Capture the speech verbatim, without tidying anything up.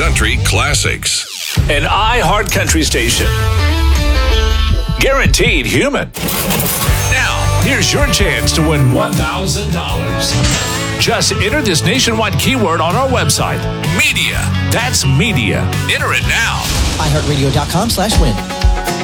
Country classics. An iHeart Country station. Guaranteed human. Now, here's your chance to win one thousand dollars. Just enter this nationwide keyword on our website. Media. That's media. Enter it now. iHeartRadio.com slash win.